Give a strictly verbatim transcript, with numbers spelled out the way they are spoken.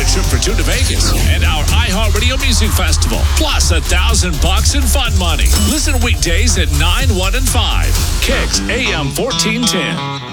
trip for two to Vegas, and our iHeartRadio Music Festival, plus a thousand bucks in fun money. Listen weekdays at nine, one, and five. Kicks A M fourteen ten.